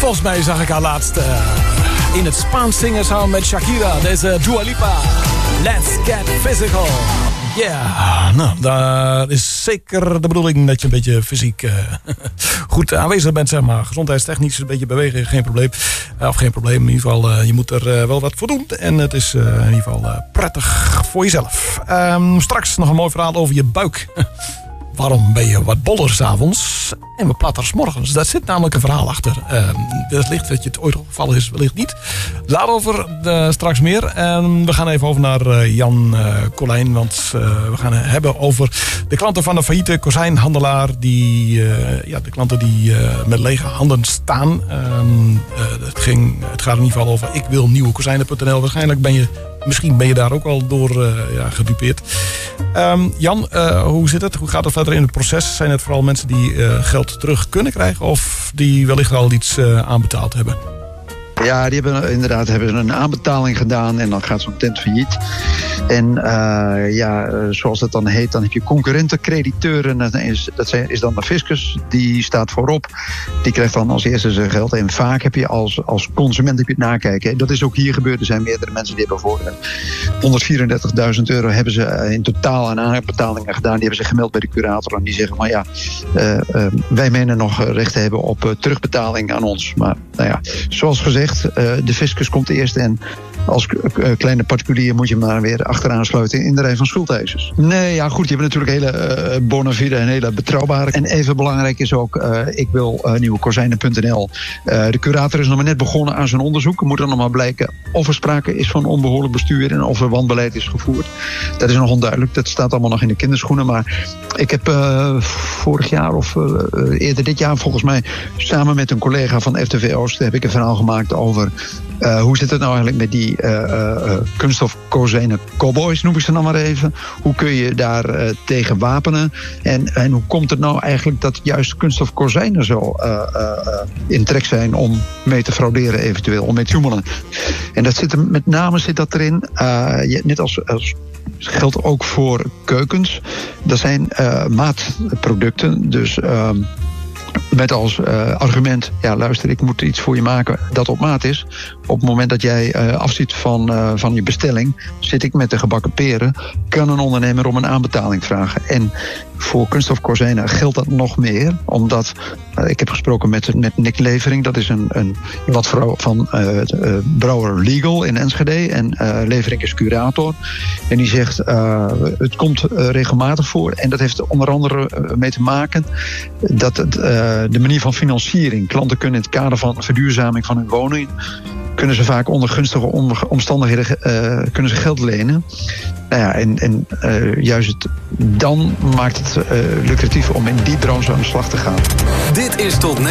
Volgens mij zag ik haar laatst in het Spaans zingen samen met Shakira. Deze Dua Lipa. Let's get physical. Ja, yeah. Nou, dat is zeker de bedoeling dat je een beetje fysiek goed aanwezig bent, zeg maar. Gezondheidstechnisch een beetje bewegen, geen probleem. Of geen probleem, in ieder geval, je moet er wel wat voor doen. En het is in ieder geval prettig voor jezelf. Straks nog een mooi verhaal over je buik. Waarom ben je wat boller 's avonds en wat platter 's morgens? Daar zit namelijk een verhaal achter. Wellicht dat je het ooit opgevallen is, wellicht niet. Daarover straks meer. We gaan even over naar Jan Colijn. Want we gaan het hebben over de klanten van de failliete kozijnhandelaar. De klanten die met lege handen staan. Het gaat in ieder geval over ikwilnieuwekozijnen.nl. Misschien ben je daar ook al door gedupeerd. Jan, hoe zit het? Hoe gaat het verder in het proces? Zijn het vooral mensen die geld terug kunnen krijgen of die wellicht al iets aanbetaald hebben? Ja, die hebben een aanbetaling gedaan en dan gaat zo'n tent failliet. En zoals dat dan heet, dan heb je concurrentencrediteuren. Dat is dan de fiscus, die staat voorop. Die krijgt dan als eerste zijn geld. En vaak heb je als consument het nakijken. Dat is ook hier gebeurd. Er zijn meerdere mensen die hebben voor €134.000 hebben ze in totaal aan aanbetalingen gedaan. Die hebben ze gemeld bij de curator. En die zeggen, maar ja, wij menen nog recht te hebben op terugbetaling aan ons. Maar nou ja, zoals gezegd, de fiscus komt eerst en als kleine particulier moet je maar weer achteraan sluiten in de rij van schuldeisers. Nee, ja goed, je hebt natuurlijk hele bona fide en hele betrouwbare. En even belangrijk is ook, ik wil nieuwekozijnen.nl. De curator is nog maar net begonnen aan zijn onderzoek. Er moet dan nog maar blijken of er sprake is van onbehoorlijk bestuur en of er wanbeleid is gevoerd. Dat is nog onduidelijk, dat staat allemaal nog in de kinderschoenen. Maar ik heb vorig jaar of eerder dit jaar volgens mij samen met een collega van FTV Oost heb ik een verhaal gemaakt over hoe zit het nou eigenlijk met die kunststof kozijnen cowboys, noem ik ze dan maar even. Hoe kun je daar tegen wapenen? En hoe komt het nou eigenlijk dat juist kunststof kozijnen zo in trek zijn om mee te frauderen eventueel, om mee te joemelen? En met name zit dat erin, net als geldt ook voor keukens. Dat zijn maatproducten, dus met als argument, ja luister, ik moet iets voor je maken dat op maat is. Op het moment dat jij afziet van je bestelling, zit ik met de gebakken peren, kan een ondernemer om een aanbetaling vragen. En voor kunststof kozijnen geldt dat nog meer, omdat ik heb gesproken met Nick Levering, dat is een vrouw van Brouwer Legal in Enschede. En Levering is curator. En die zegt, het komt regelmatig voor. En dat heeft onder andere mee te maken dat de manier van financiering. Klanten kunnen in het kader van verduurzaming van hun woning, kunnen ze vaak onder gunstige omstandigheden kunnen ze geld lenen. Nou ja, en juist dan maakt het lucratief om in die branche aan de slag te gaan. Dit is tot